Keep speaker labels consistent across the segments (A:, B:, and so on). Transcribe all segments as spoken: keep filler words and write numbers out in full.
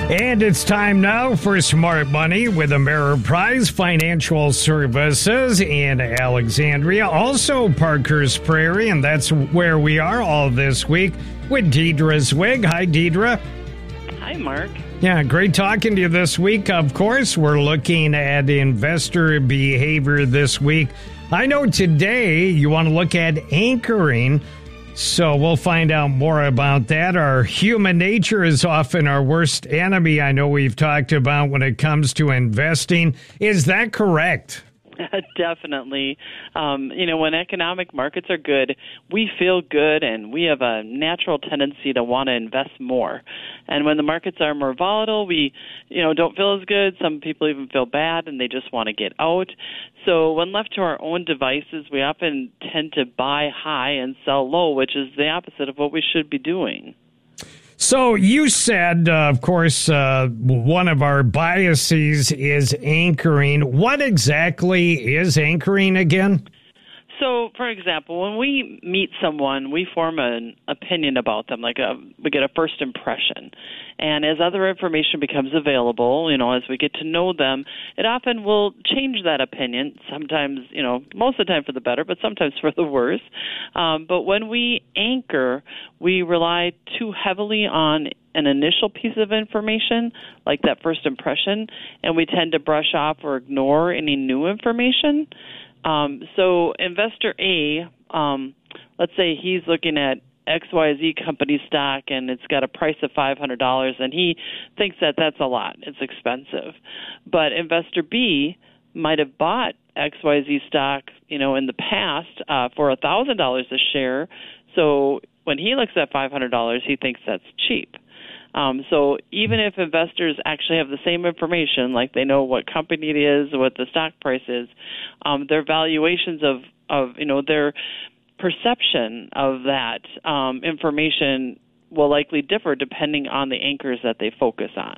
A: And it's time now for Smart Money with Ameriprise Financial Services in Alexandria. Also Parker's Prairie, and that's where we are all this week with Deidre Zwig. Hi, Deidre.
B: Hi, Mark.
A: Yeah, great talking to you this week. Of course, we're looking at investor behavior this week. I know today you want to look at anchoring, so we'll find out more about that. Our human nature is often our worst enemy. I know we've talked about when it comes to investing. Is that correct?
B: Definitely. Um, you know, when economic markets are good, we feel good and we have a natural tendency to want to invest more. And when the markets are more volatile, we, you know, don't feel as good. Some people even feel bad and they just want to get out. So when left to our own devices, we often tend to buy high and sell low, which is the opposite of what we should be doing.
A: So you said, uh, of course, uh, one of our biases is anchoring. What exactly is anchoring again?
B: So, for example, when we meet someone, we form an opinion about them, like a, we get a first impression. And as other information becomes available, you know, as we get to know them, it often will change that opinion, sometimes, you know, most of the time for the better, but sometimes for the worse. Um, but when we anchor, we rely too heavily on an initial piece of information, like that first impression, and we tend to brush off or ignore any new information. Um, so investor A, um, let's say he's looking at X Y Z company stock and it's got a price of five hundred dollars and he thinks that that's a lot. It's expensive. But investor B might have bought X Y Z stock, you know, in the past uh, for one thousand dollars a share. So when he looks at five hundred dollars, he thinks that's cheap. Um, so even if investors actually have the same information, like they know what company it is, what the stock price is, um, their valuations of, of, you know, their perception of that um, information will likely differ depending on the anchors that they focus on.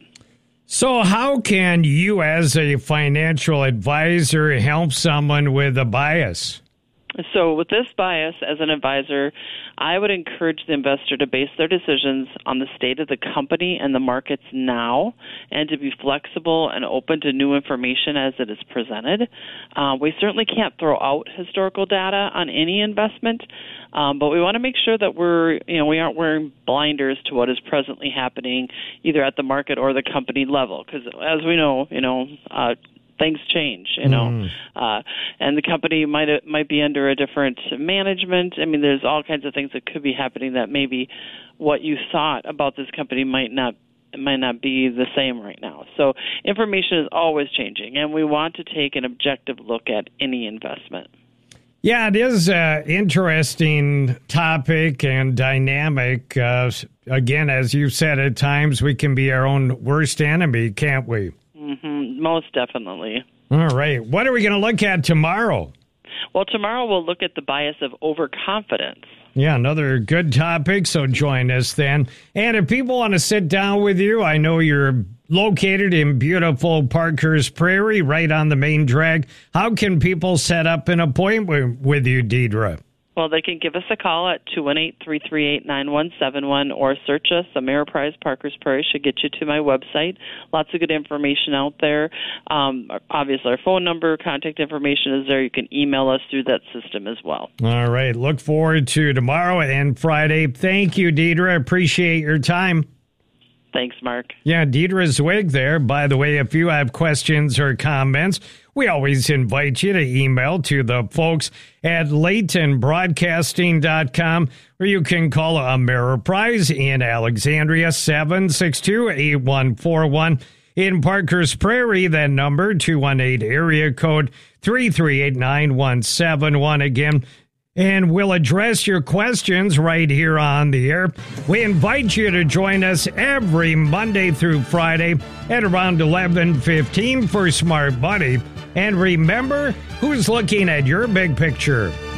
A: So how can you as a financial advisor help someone with a bias?
B: So with this bias, as an advisor, I would encourage the investor to base their decisions on the state of the company and the markets now, and to be flexible and open to new information as it is presented. Uh, we certainly can't throw out historical data on any investment, um, but we want to make sure that we're, you know, we aren't wearing blinders to what is presently happening, either at the market or the company level, because as we know, you know. Uh, Things change, you know, mm. uh, and the company might uh, might be under a different management. I mean, there's all kinds of things that could be happening that maybe what you thought about this company might not might not be the same right now. So information is always changing, and we want to take an objective look at any investment.
A: Yeah, it is an interesting topic and dynamic. Uh, again, as you said, at times we can be our own worst enemy, can't we?
B: Mm-hmm, most definitely.
A: All right. What are we going to look at tomorrow?
B: Well, tomorrow we'll look at the bias of overconfidence.
A: Yeah, another good topic, so join us then. And if people want to sit down with you, I know you're located in beautiful Parker's Prairie, right on the main drag. How can people set up an appointment with you, Deidre?
B: Well, they can give us a call at two one eight, three three eight, nine one seven one or search us. Ameriprise Parker's Prairie should get you to my website. Lots of good information out there. Um, obviously, our phone number, contact information is there. You can email us through that system as well.
A: All right. Look forward to tomorrow and Friday. Thank you, Deidre. Appreciate your time.
B: Thanks, Mark.
A: Yeah, Deidre Zwig there. By the way, if you have questions or comments, we always invite you to email to the folks at Layton Broadcasting dot com, or you can call Ameriprise in Alexandria, seven six two, eight one four one. In Parker's Prairie, that number, two one eight, area code three three eight, nine one seven one. Again, and we'll address your questions right here on the air. We invite you to join us every Monday through Friday at around eleven fifteen for Smart Money. And remember, who's looking at your big picture?